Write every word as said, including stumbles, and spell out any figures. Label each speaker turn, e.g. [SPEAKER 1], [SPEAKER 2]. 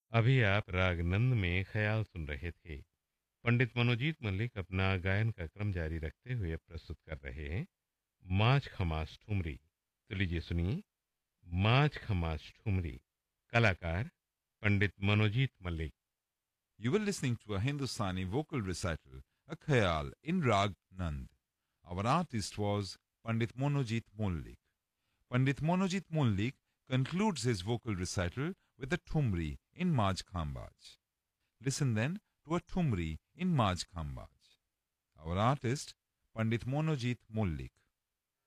[SPEAKER 1] अभी आप राग नंद में ख्याल सुन रहे थे। पंडित मनोजीत मल्लिक अपना गायन का क्रम जारी रखते हुए प्रस्तुत कर रहे हैं माछ खमास ठुमरी। तो लीजिए सुनिए माछ खमास ठुमरी। कलाकार पंडित Manojit Mallik.
[SPEAKER 2] You were listening to a Hindustani vocal recital, a khayal in Rag Nand. Our artist was Pandit Monojit Mollik. Pandit Monojit Mollik concludes his vocal recital with a Thumri in Maj Khambaj. Listen then to a Thumri in Maj Khambaj. Our artist, Pandit Monojit Mollik.